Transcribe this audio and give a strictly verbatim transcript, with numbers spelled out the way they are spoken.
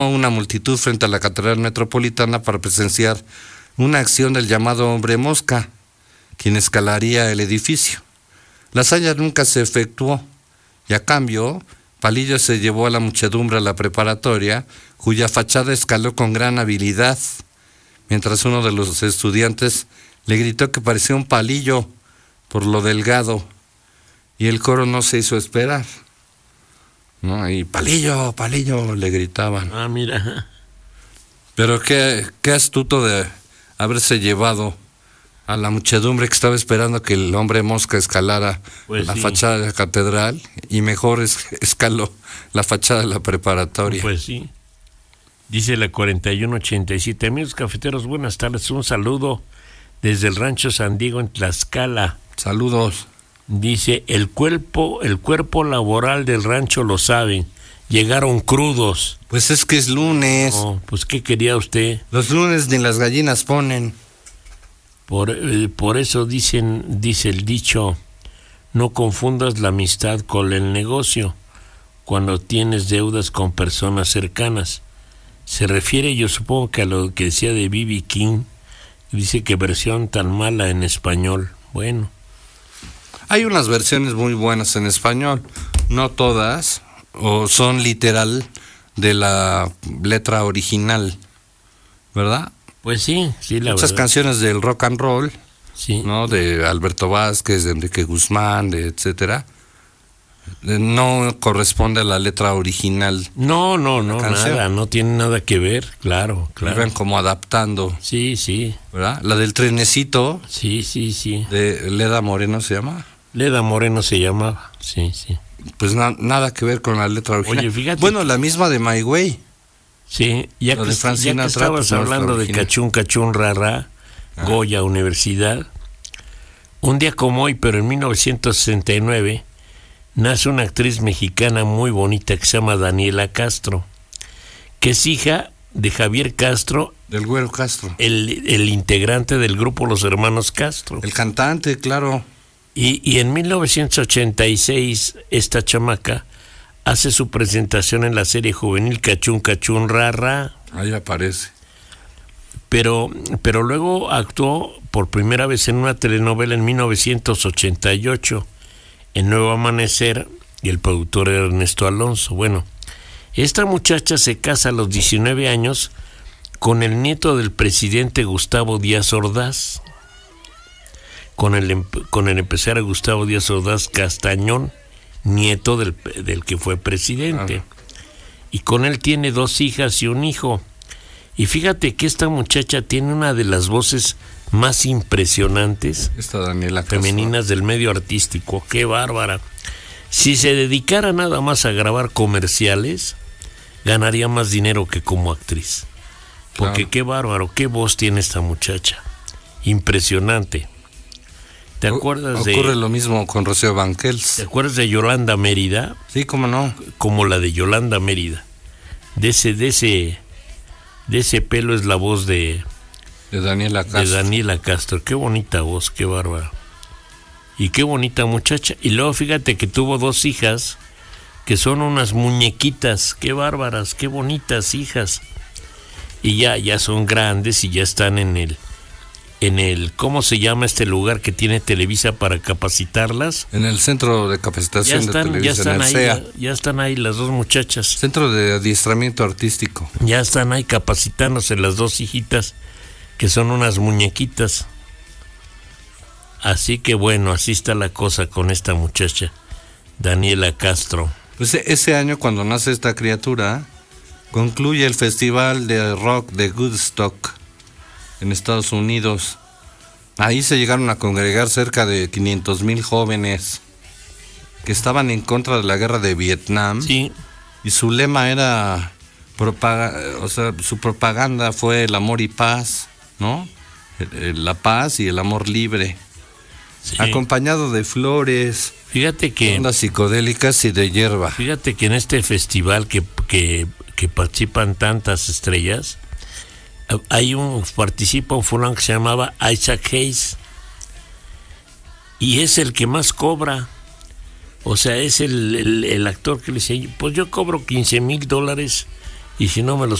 una multitud frente a la Catedral Metropolitana para presenciar una acción del llamado Hombre Mosca, quien escalaría el edificio. La hazaña nunca se efectuó, y a cambio, Palillo se llevó a la muchedumbre a la preparatoria, cuya fachada escaló con gran habilidad, mientras uno de los estudiantes le gritó que parecía un palillo por lo delgado, y el coro no se hizo esperar, ¿no? Y palillo, palillo, le gritaban. Ah, mira. Pero qué, qué astuto de haberse llevado a la muchedumbre que estaba esperando que el Hombre Mosca escalara pues la sí. fachada de la catedral, y mejor es, escaló la fachada de la preparatoria. Pues sí. Dice la cuarenta y uno ochenta y siete, amigos cafeteros, buenas tardes, un saludo desde el rancho San Diego en Tlaxcala. Saludos. Dice, el cuerpo, el cuerpo laboral del rancho lo sabe, llegaron crudos. Pues es que es lunes. Oh, pues ¿qué quería usted? Los lunes ni las gallinas ponen. Por, eh, por eso dicen, dice el dicho, no confundas la amistad con el negocio cuando tienes deudas con personas cercanas. Se refiere, yo supongo, que a lo que decía de B B King, dice que versión tan mala en español. Bueno. Hay unas versiones muy buenas en español, no todas, o son literal de la letra original, ¿verdad? Pues sí, sí, la Muchas verdad. canciones del rock and roll, sí. ¿no? De Alberto Vázquez, de Enrique Guzmán, de etcétera, no corresponde a la letra original. No, no, no, nada, no tiene nada que ver, claro, claro. Ven como adaptando. Sí, sí. ¿Verdad? La del trenecito. Sí, sí, sí. De Leda Moreno se llama. Leda Moreno se llamaba, sí, sí. Pues na- nada que ver con la letra original. Oye, fíjate. Bueno, la misma de My Way. Sí, ya que, ya que estabas pues, hablando de Cachún, Cachún, Rara, ah. Goya, Universidad, un día como hoy, pero en mil novecientos sesenta y nueve, nace una actriz mexicana muy bonita que se llama Daniela Castro, que es hija de Javier Castro. Del Güero Castro. El, el integrante del grupo Los Hermanos Castro. El cantante, claro. Y, y en mil novecientos ochenta y seis, esta chamaca hace su presentación en la serie juvenil Cachún, Cachún, Rara. Ahí aparece. Pero, pero luego actuó por primera vez en una telenovela en mil novecientos ochenta y ocho, en Nuevo Amanecer, y el productor era Ernesto Alonso. Bueno, esta muchacha se casa a los diecinueve años con el nieto del presidente Gustavo Díaz Ordaz, con el, con el empresario Gustavo Díaz Ordaz Castañón, nieto del, del que fue presidente. Ah. Y con él tiene dos hijas y un hijo. Y fíjate que esta muchacha tiene una de las voces más impresionantes, esta Daniela femeninas del medio artístico. ¡Qué bárbara! Si se dedicara nada más a grabar comerciales, ganaría más dinero que como actriz. Porque claro. Qué bárbaro, qué voz tiene esta muchacha. Impresionante. ¿Te acuerdas Ocurre de...? Ocurre lo mismo con Rocío Banquels. ¿Te acuerdas de Yolanda Mérida? Sí, cómo no. Como la de Yolanda Mérida. De ese, de ese, de ese pelo es la voz de... De Daniela Castro. De Daniela Castro. Qué bonita voz, qué bárbara. Y qué bonita muchacha. Y luego fíjate que tuvo dos hijas que son unas muñequitas. Qué bárbaras, qué bonitas hijas. Y ya, ya son grandes y ya están en el... en el, ¿cómo se llama este lugar que tiene Televisa para capacitarlas? En el Centro de Capacitación están, de Televisa, ya están en el ahí, C E A. Ya, ya están ahí las dos muchachas. Centro de Adiestramiento Artístico. Ya están ahí capacitándose las dos hijitas, que son unas muñequitas. Así que bueno, así está la cosa con esta muchacha, Daniela Castro. Pues ese año, cuando nace esta criatura, concluye el Festival de Rock de Woodstock en Estados Unidos. Ahí se llegaron a congregar cerca de quinientos mil jóvenes que estaban en contra de la guerra de Vietnam. Sí. Y su lema era, propaga, o sea, su propaganda fue el amor y paz, ¿no? La paz y el amor libre. Sí. Acompañado de flores, fíjate que ondas psicodélicas y de hierba. Fíjate que en este festival que, que, que participan tantas estrellas, hay un, participa un fulano que se llamaba Isaac Hayes, y es el que más cobra. O sea, es el, el, el actor que le dice, pues yo cobro quince mil dólares y si no me los